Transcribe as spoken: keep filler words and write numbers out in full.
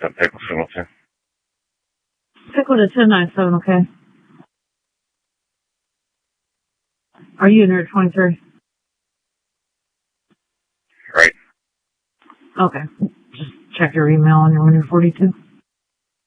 That pickle signal too. Pickle to ten nine seven, okay. Are you in there at twenty-three? Right. Okay. Just check your email on your one forty-two.